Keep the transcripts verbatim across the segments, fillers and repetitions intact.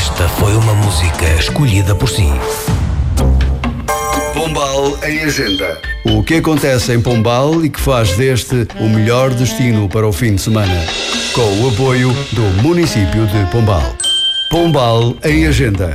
Esta foi uma música escolhida por si. Pombal em Agenda. O que acontece em Pombal e que faz deste o melhor destino para o fim de semana. Com o apoio do município de Pombal. Pombal em Agenda.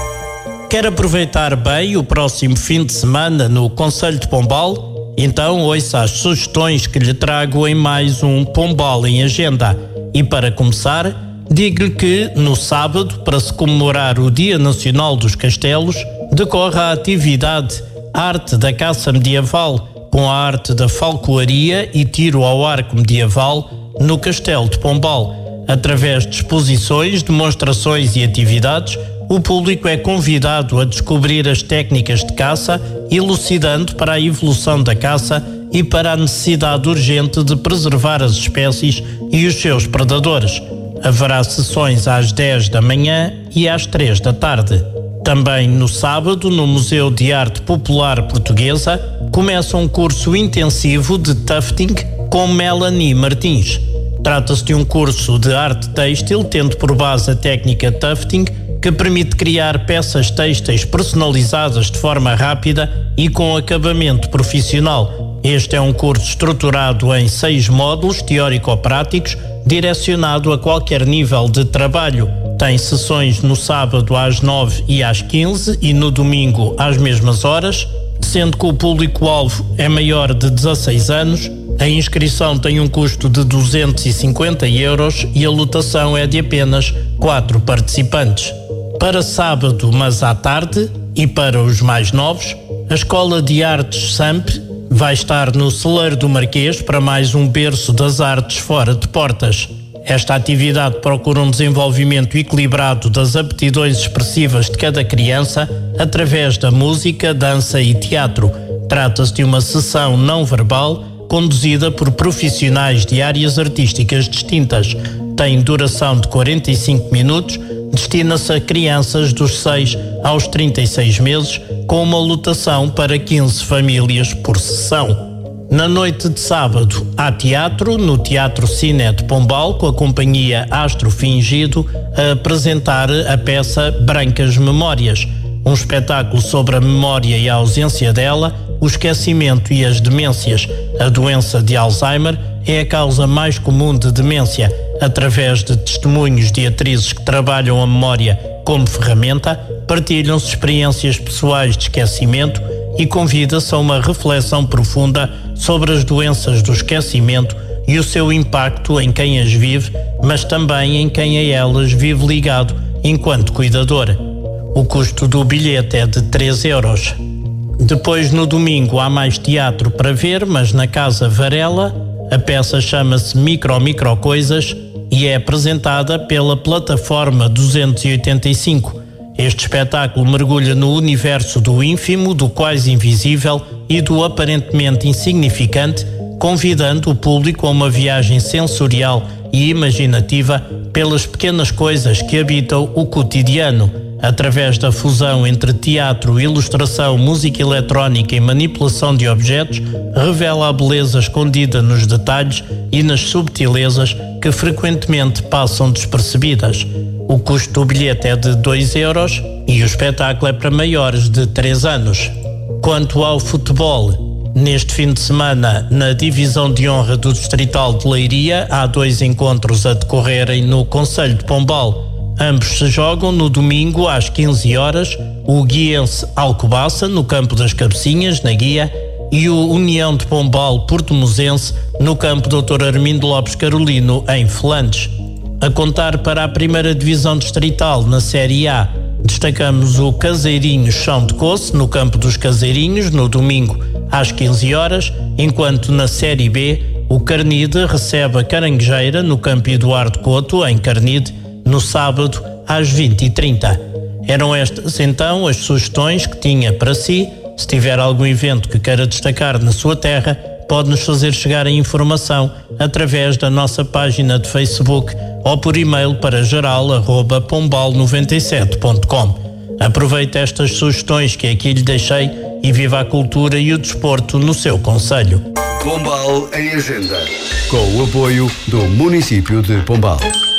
Quer aproveitar bem o próximo fim de semana no concelho de Pombal? Então ouça as sugestões que lhe trago em mais um Pombal em Agenda. E para começar, digo-lhe que no sábado, para se comemorar o Dia Nacional dos Castelos, decorre a atividade Arte da Caça Medieval, com a arte da falcoaria e tiro ao arco medieval no Castelo de Pombal. Através de exposições, demonstrações e atividades, o público é convidado a descobrir as técnicas de caça, elucidando para a evolução da caça e para a necessidade urgente de preservar as espécies e os seus predadores. Haverá sessões às dez da manhã e às três da tarde. Também no sábado, no Museu de Arte Popular Portuguesa, começa um curso intensivo de tufting com Melanie Martins. Trata-se de um curso de arte têxtil, tendo por base a técnica tufting, que permite criar peças têxteis personalizadas de forma rápida e com acabamento profissional. Este é um curso estruturado em seis módulos teórico-práticos, direcionado a qualquer nível de trabalho. Tem sessões no sábado às nove e às quinze e no domingo às mesmas horas, sendo que o público-alvo é maior de dezasseis anos. A inscrição tem um custo de duzentos e cinquenta euros e a lotação é de apenas quatro participantes. Para sábado, mas à tarde, e para os mais novos, a Escola de Artes S A M P vai estar no Celeiro do Marquês para mais um berço das artes fora de portas. Esta atividade procura um desenvolvimento equilibrado das aptidões expressivas de cada criança através da música, dança e teatro. Trata-se de uma sessão não verbal conduzida por profissionais de áreas artísticas distintas. Tem duração de quarenta e cinco minutos, destina-se a crianças dos seis aos trinta e seis meses, com uma lotação para quinze famílias por sessão. Na noite de sábado, há teatro no Teatro Cine de Pombal, com a companhia Astro Fingido a apresentar a peça Brancas Memórias, um espetáculo sobre a memória e a ausência dela, o esquecimento e as demências. A doença de Alzheimer é a causa mais comum de demência. Através de testemunhos de atrizes que trabalham a memória como ferramenta, partilham-se experiências pessoais de esquecimento e convida-se a uma reflexão profunda sobre as doenças do esquecimento e o seu impacto em quem as vive, mas também em quem a elas vive ligado enquanto cuidador. O custo do bilhete é de três euros. Depois, no domingo, há mais teatro para ver, mas na Casa Varela. A peça chama-se Micro Micro Coisas e é apresentada pela Plataforma duzentos e oitenta e cinco. Este espetáculo mergulha no universo do ínfimo, do quase invisível e do aparentemente insignificante, convidando o público a uma viagem sensorial e imaginativa pelas pequenas coisas que habitam o cotidiano. Através da fusão entre teatro, ilustração, música eletrónica e manipulação de objetos, revela a beleza escondida nos detalhes e nas subtilezas que frequentemente passam despercebidas. O custo do bilhete é de dois euros e o espetáculo é para maiores de três anos. Quanto ao futebol, neste fim de semana, na divisão de honra do Distrital de Leiria, há dois encontros a decorrerem no concelho de Pombal. Ambos se jogam no domingo às quinze horas, o Guiense Alcobaça no campo das Cabecinhas, na Guia, e o União de Pombal Porto-Mosense no campo doutor Armindo Lopes Carolino, em Felandes. A contar para a primeira divisão distrital na Série A, destacamos o Caseirinhos Chão de Coce no campo dos Caseirinhos, no domingo às quinze horas, enquanto na Série B o Carnide recebe a Caranguejeira no campo Eduardo Couto, em Carnide, no sábado às vinte e trinta. Eram estas então as sugestões que tinha para si. Se tiver algum evento que queira destacar na sua terra, pode-nos fazer chegar a informação através da nossa página de Facebook ou por e-mail para geral arroba pombal noventa e sete ponto com. Aproveite estas sugestões que aqui lhe deixei e viva a cultura e o desporto no seu concelho. Pombal em Agenda, com o apoio do município de Pombal.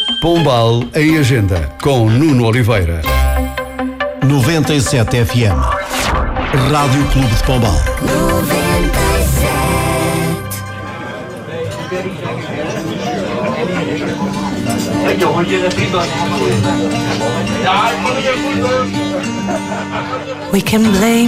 Pombal em Agenda, com Nuno Oliveira. noventa e sete F M. Rádio Clube de Pombal. noventa e sete. We can blame